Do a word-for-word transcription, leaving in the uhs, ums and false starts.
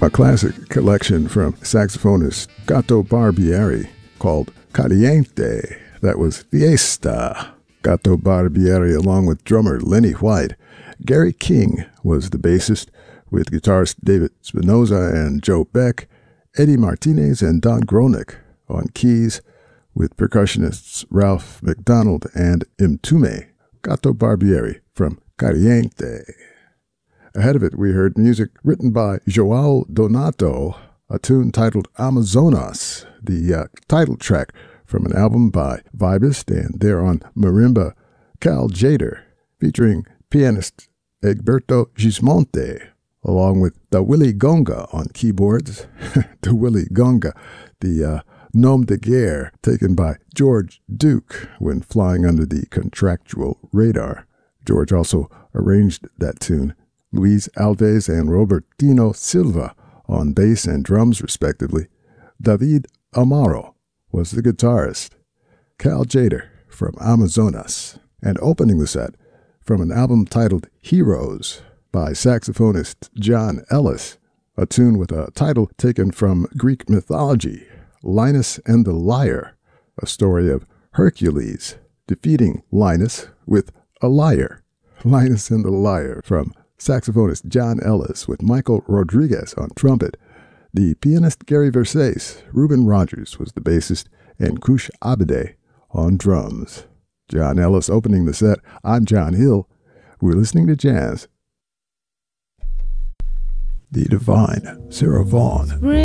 a classic collection from saxophonist Gato Barbieri called Caliente. That was Fiesta. Gato Barbieri along with drummer Lenny White. Gary King was the bassist with guitarist David Spinoza and Joe Beck, Eddie Martinez and Don Gronick on keys with percussionists Ralph McDonald and Imtume. Gato Barbieri from Caliente. Ahead of it, we heard music written by Joao Donato, a tune titled Amazonas, the uh, title track from an album by Vibist, and they're on marimba Cal Jader, featuring pianist Egberto Gismonte, along with the Willy Gonga on keyboards. The Willy Gonga, the uh, nom de guerre taken by George Duke when flying under the contractual radar. George also arranged that tune. Luis Alves and Robertino Silva on bass and drums, respectively. David Amaro was the guitarist. Cal Jader from Amazonas. And opening the set from an album titled Heroes by saxophonist John Ellis, a tune with a title taken from Greek mythology, Linus and the Lyre, a story of Hercules defeating Linus with a lyre. Linus and the Lyre from saxophonist John Ellis with Michael Rodriguez on trumpet. The pianist Gary Versace, Reuben Rogers was the bassist, and Kush Abede on drums. John Ellis opening the set. I'm John Hill. We're listening to jazz. The divine Sarah Vaughan.